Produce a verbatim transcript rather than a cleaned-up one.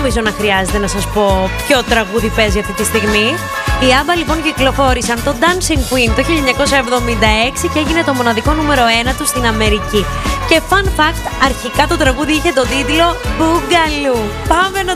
νομίζω να χρειάζεται να σας πω ποιο τραγούδι παίζει αυτή τη στιγμή. Οι άμπα λοιπόν κυκλοφόρησαν το Dancing Queen το χίλια εννιακόσια εβδομήντα έξι και έγινε το μοναδικό νούμερο ένα του στην Αμερική. Και fun fact, αρχικά το τραγούδι είχε τον τίτλο Boogaloo. Πάμε να